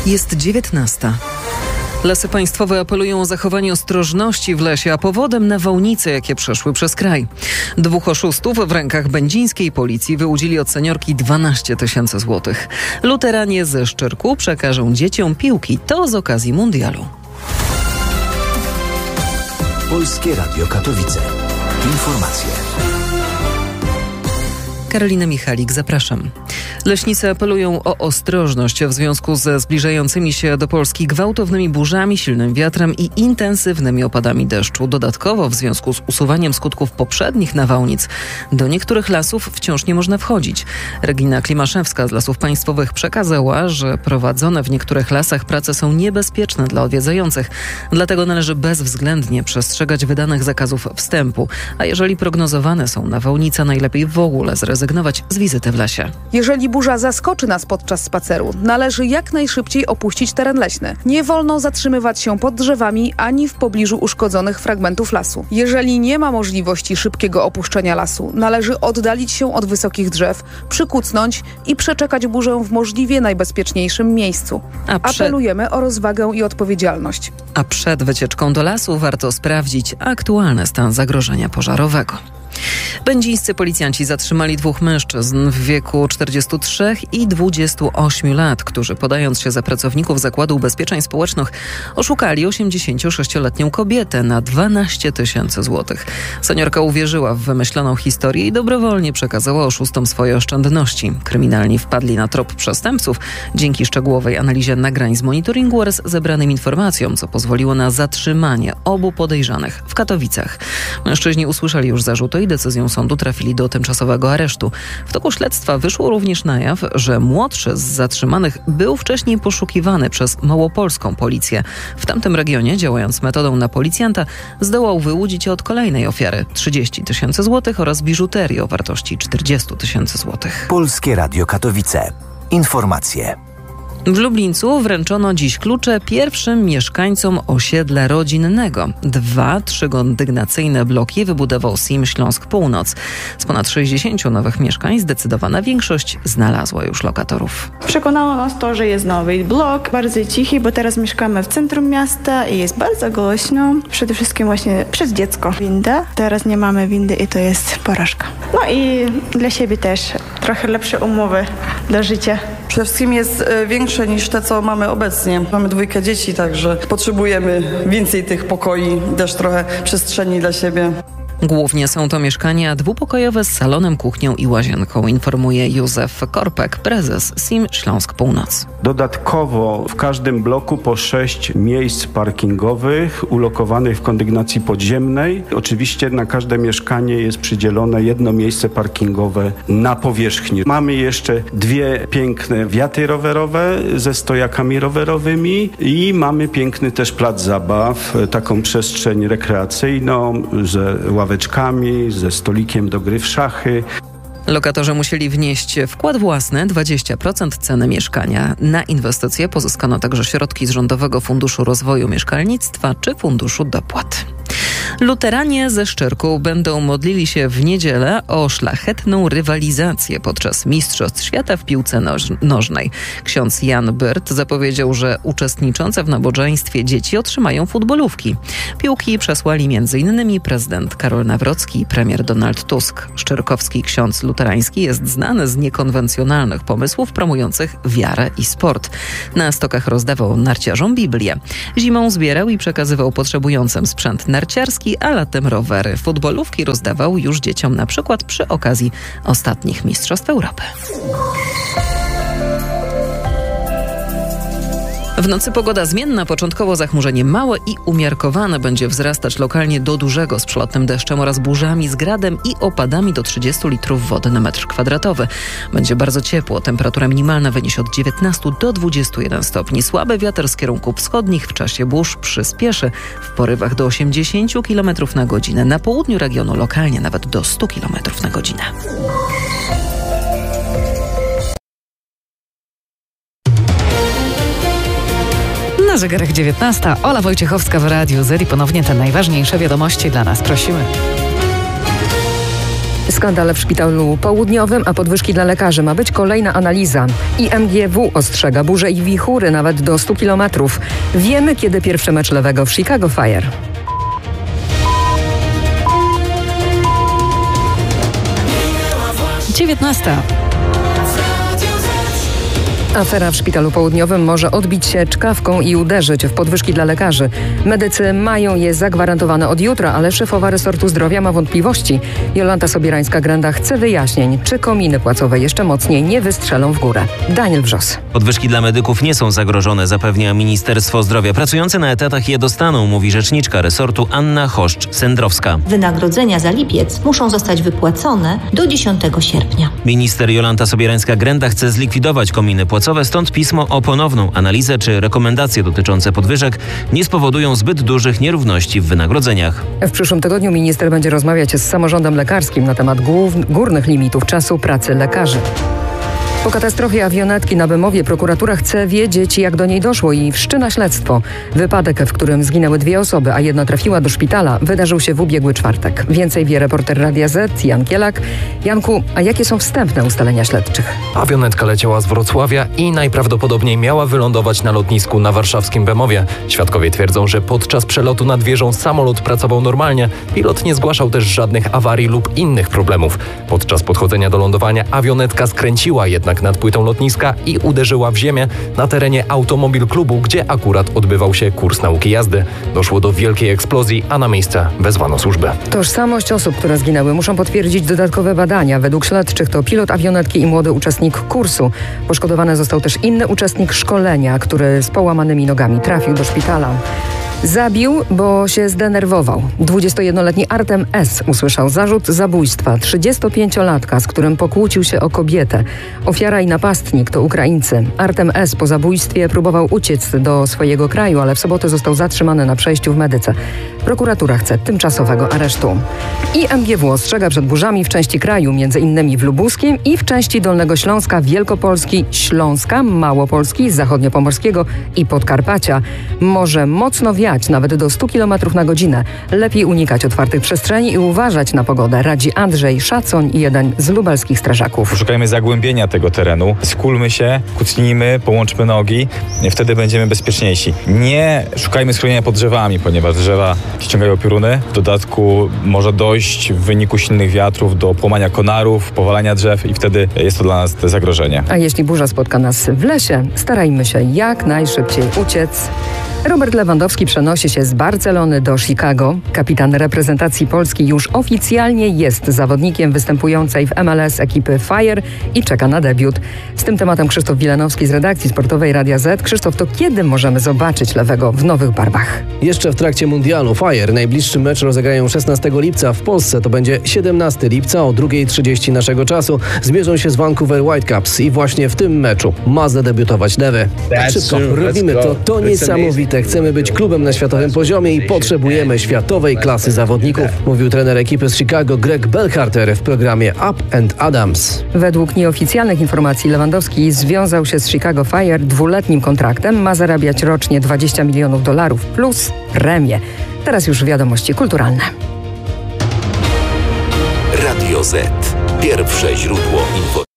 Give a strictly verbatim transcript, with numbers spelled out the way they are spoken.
Jest dziewiętnasta. Lasy Państwowe apelują o zachowanie ostrożności w lesie, a powodem nawałnice, jakie przeszły przez kraj. Dwóch oszustów w rękach będzińskiej policji wyłudzili od seniorki dwanaście tysięcy złotych. Luteranie ze Szczyrku przekażą dzieciom piłki. To z okazji mundialu. Polskie Radio Katowice. Informacje. Karolina Michalik, zapraszam. Leśnicy apelują o ostrożność w związku ze zbliżającymi się do Polski gwałtownymi burzami, silnym wiatrem i intensywnymi opadami deszczu. Dodatkowo w związku z usuwaniem skutków poprzednich nawałnic do niektórych lasów wciąż nie można wchodzić. Regina Klimaszewska z Lasów Państwowych przekazała, że prowadzone w niektórych lasach prace są niebezpieczne dla odwiedzających. Dlatego należy bezwzględnie przestrzegać wydanych zakazów wstępu. A jeżeli prognozowane są nawałnice, najlepiej w ogóle zrezygnować z wizyty w lesie. Jeżeli burza zaskoczy nas podczas spaceru, należy jak najszybciej opuścić teren leśny. Nie wolno zatrzymywać się pod drzewami ani w pobliżu uszkodzonych fragmentów lasu. Jeżeli nie ma możliwości szybkiego opuszczenia lasu, należy oddalić się od wysokich drzew, przykucnąć i przeczekać burzę w możliwie najbezpieczniejszym miejscu. A przed... Apelujemy o rozwagę i odpowiedzialność. A przed wycieczką do lasu warto sprawdzić aktualny stan zagrożenia pożarowego. Będzińscy policjanci zatrzymali dwóch mężczyzn w wieku czterdziestu trzech i dwudziestu ośmiu lat, którzy podając się za pracowników Zakładu Ubezpieczeń Społecznych oszukali osiemdziesięciosześcioletnią kobietę na dwanaście tysięcy złotych. Seniorka uwierzyła w wymyśloną historię i dobrowolnie przekazała oszustom swoje oszczędności. Kryminalni wpadli na trop przestępców dzięki szczegółowej analizie nagrań z monitoringu oraz zebranym informacjom, co pozwoliło na zatrzymanie obu podejrzanych w Katowicach. Mężczyźni usłyszeli już zarzuty i decyzją sądu trafili do tymczasowego aresztu. W toku śledztwa wyszło również na jaw, że młodszy z zatrzymanych był wcześniej poszukiwany przez małopolską policję. W tamtym regionie, działając metodą na policjanta, zdołał wyłudzić od kolejnej ofiary trzydzieści tysięcy złotych oraz biżuterię o wartości czterdzieści tysięcy złotych. Polskie Radio Katowice. Informacje. W Lublińcu wręczono dziś klucze pierwszym mieszkańcom osiedla rodzinnego. Dwa trzykondygnacyjne bloki wybudował S I M Śląsk Północ. Z ponad sześćdziesięciu nowych mieszkań zdecydowana większość znalazła już lokatorów. Przekonało nas to, że jest nowy blok, bardzo cichy, bo teraz mieszkamy w centrum miasta i jest bardzo głośno. Przede wszystkim właśnie przez dziecko. Winda. Teraz nie mamy windy i to jest porażka. No i dla siebie też trochę lepsze umowy dla życia. Przede wszystkim jest większe niż te, co mamy obecnie. Mamy dwójkę dzieci, także potrzebujemy więcej tych pokoi, też trochę przestrzeni dla siebie. Głównie są to mieszkania dwupokojowe z salonem, kuchnią i łazienką, informuje Józef Korpek, prezes S I M Śląsk Północ. Dodatkowo w każdym bloku po sześć miejsc parkingowych ulokowanych w kondygnacji podziemnej. Oczywiście na każde mieszkanie jest przydzielone jedno miejsce parkingowe na powierzchni. Mamy jeszcze dwie piękne wiaty rowerowe ze stojakami rowerowymi i mamy piękny też plac zabaw, taką przestrzeń rekreacyjną ze ławeczkami, ze stolikiem do gry w szachy. Lokatorzy musieli wnieść wkład własny, dwadzieścia procent ceny mieszkania. Na inwestycje pozyskano także środki z Rządowego Funduszu Rozwoju Mieszkalnictwa czy Funduszu Dopłat. Luteranie ze Szczyrku będą modlili się w niedzielę o szlachetną rywalizację podczas Mistrzostw Świata w piłce noż- nożnej. Ksiądz Jan Byrt zapowiedział, że uczestniczące w nabożeństwie dzieci otrzymają futbolówki. Piłki przesłali m in prezydent Karol Nawrocki i premier Donald Tusk. Szczyrkowski ksiądz luterański jest znany z niekonwencjonalnych pomysłów promujących wiarę i sport. Na stokach rozdawał narciarzom Biblię. Zimą zbierał i przekazywał potrzebującym sprzęt narciarski, a latem rowery. Futbolówki rozdawał już dzieciom na przykład przy okazji ostatnich Mistrzostw Europy. W nocy pogoda zmienna, początkowo zachmurzenie małe i umiarkowane, będzie wzrastać lokalnie do dużego z przelotnym deszczem oraz burzami z gradem i opadami do trzydziestu litrów wody na metr kwadratowy. Będzie bardzo ciepło, temperatura minimalna wyniesie od dziewiętnastu do dwudziestu jeden stopni. Słaby wiatr z kierunków wschodnich w czasie burz przyspieszy w porywach do osiemdziesięciu kilometrów na godzinę. Na południu regionu lokalnie nawet do stu kilometrów na godzinę. Na zegarach dziewiętnasta. Ola Wojciechowska w Radiu Z i ponownie te najważniejsze wiadomości dla nas prosimy. Skandale w Szpitalu Południowym, a podwyżki dla lekarzy. Ma być kolejna analiza. I M G W ostrzega burze i wichury nawet do stu kilometrów. Wiemy, kiedy pierwszy mecz Lewego w Chicago Fire. dziewiętnasta. Afera w Szpitalu Południowym może odbić się czkawką i uderzyć w podwyżki dla lekarzy. Medycy mają je zagwarantowane od jutra, ale szefowa resortu zdrowia ma wątpliwości. Jolanta Sobirańska-Grenda chce wyjaśnień, czy kominy płacowe jeszcze mocniej nie wystrzelą w górę. Daniel Wrzos. Podwyżki dla medyków nie są zagrożone, zapewnia Ministerstwo Zdrowia. Pracujący na etatach je dostaną, mówi rzeczniczka resortu Anna Choszcz-Sendrowska. Wynagrodzenia za lipiec muszą zostać wypłacone do dziesiątego sierpnia. Minister Jolanta Sobirańska-Grenda chce zlikwidować kominy płacowe. Stąd pismo o ponowną analizę, czy rekomendacje dotyczące podwyżek nie spowodują zbyt dużych nierówności w wynagrodzeniach. W przyszłym tygodniu minister będzie rozmawiać z samorządem lekarskim na temat głów, górnych limitów czasu pracy lekarzy. Po katastrofie awionetki na Bemowie prokuratura chce wiedzieć, jak do niej doszło i wszczyna śledztwo. Wypadek, w którym zginęły dwie osoby, a jedna trafiła do szpitala, wydarzył się w ubiegły czwartek. Więcej wie reporter Radia Z, Jan Kielak. Janku, a jakie są wstępne ustalenia śledczych? Awionetka leciała z Wrocławia i najprawdopodobniej miała wylądować na lotnisku na warszawskim Bemowie. Świadkowie twierdzą, że podczas przelotu nad wieżą samolot pracował normalnie. Pilot nie zgłaszał też żadnych awarii lub innych problemów. Podczas podchodzenia do lądowania awionetka skręciła jednak nad płytą lotniska i uderzyła w ziemię na terenie Automobil Klubu, gdzie akurat odbywał się kurs nauki jazdy. Doszło do wielkiej eksplozji, a na miejsce wezwano służbę. Tożsamość osób, które zginęły, muszą potwierdzić dodatkowe badania. Według śledczych to pilot awionetki i młody uczestnik kursu. Poszkodowany został też inny uczestnik szkolenia, który z połamanymi nogami trafił do szpitala. Zabił, bo się zdenerwował. dwudziestojednoletni Artem S. usłyszał zarzut zabójstwa trzydziestopięciolatka, z którym pokłócił się o kobietę. Ofiara i napastnik to Ukraińcy. Artem S. po zabójstwie próbował uciec do swojego kraju, ale w sobotę został zatrzymany na przejściu w Medyce. Prokuratura chce tymczasowego aresztu. I M G W ostrzega przed burzami w części kraju, między innymi w Lubuskiem i w części Dolnego Śląska, Wielkopolski, Śląska, Małopolski, Zachodniopomorskiego i Podkarpacia. Może mocno wiać, nawet do stu kilometrów na godzinę. Lepiej unikać otwartych przestrzeni i uważać na pogodę, radzi Andrzej Szacoń, jeden z lubelskich strażaków. Szukajmy zagłębienia tego terenu, skulmy się, kucnijmy, połączmy nogi, wtedy będziemy bezpieczniejsi. Nie szukajmy schronienia pod drzewami, ponieważ drzewa ściągają pioruny. W dodatku może dojść w wyniku silnych wiatrów do połamania konarów, powalania drzew i wtedy jest to dla nas zagrożenie. A jeśli burza spotka nas w lesie, starajmy się jak najszybciej uciec. Robert Lewandowski przenosi się z Barcelony do Chicago. Kapitan reprezentacji Polski już oficjalnie jest zawodnikiem występującej w M L S ekipy Fire i czeka na debiut. Z tym tematem Krzysztof Wilanowski z redakcji sportowej Radia Z. Krzysztof, to kiedy możemy zobaczyć Lewego w nowych barwach? Jeszcze w trakcie mundialu. Fire najbliższy mecz rozegrają szesnastego lipca. W Polsce to będzie siedemnastego lipca o drugiej trzydzieści naszego czasu. Zmierzą się z Vancouver Whitecaps i właśnie w tym meczu ma zadebiutować Lewy. Tak szybko, robimy to, to niesamowite. Chcemy być klubem na światowym poziomie i potrzebujemy światowej klasy zawodników, mówił trener ekipy z Chicago Greg Belharter w programie Up and Adams. Według nieoficjalnych informacji Lewandowski związał się z Chicago Fire dwuletnim kontraktem. Ma zarabiać rocznie dwadzieścia milionów dolarów plus premię. Teraz już wiadomości kulturalne. Radio Z. Pierwsze źródło informacji.